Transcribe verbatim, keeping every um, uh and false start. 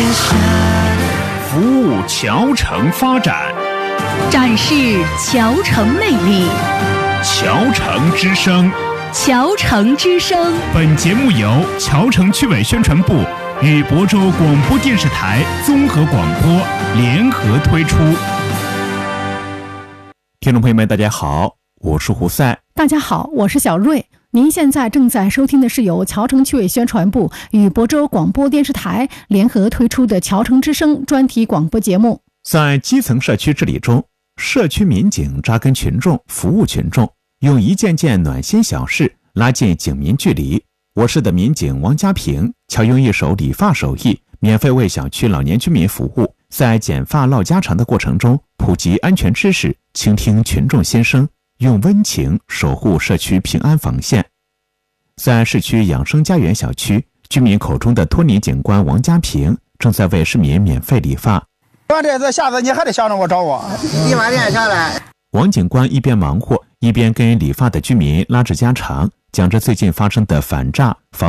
服务侨城发展， 展示侨城魅力。 侨城之声， 侨城之声。 本节目由侨城区委宣传部与亳州广播电视台综合广播联合推出。听众朋友们，大家好，我是胡赛。 大家好，我是小瑞。您现在正在收听的是由侨城区委宣传部与亳州广播电视台联合推出的侨城之声专题广播节目。 在基层社区治理中，社区民警扎根群众，服务群众，用一件件暖心小事拉近警民距离。我市的民警王家平巧用一手理发手艺，免费为小区老年居民服务，在剪发唠家常的过程中普及安全知识，倾听群众心声，用温情守护社区平安防线。在市区养生家园小区，居民口中的托尼警官王家平正在为市民免费理发。 完这次下次你还得想着我找我， 你把脸下来。 王警官一边忙活，一边跟理发的居民拉着家常，讲着最近发生的反诈防